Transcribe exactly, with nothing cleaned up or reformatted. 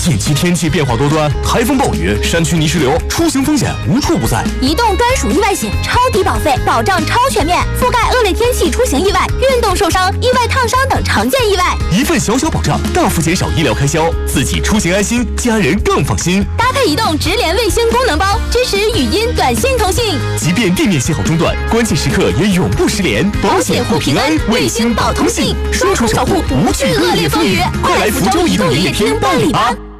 近期天气变化多端，台风暴雨、山区泥石流，出行风险无处不在。 移动专属意外险，超低保费，保障超全面，覆盖恶劣天气出行意外、运动受伤、意外烫伤等常见意外。 一份小小保障，大幅减少医疗开销，自己出行安心，家人更放心。 搭配移动直连卫星功能包，支持语音、短信通信。 即便地面信号中断，关键时刻也永不失联。 保险护平安，卫星保通信，说出守护，不惧恶劣风雨。快来福州移动营业厅办理吧！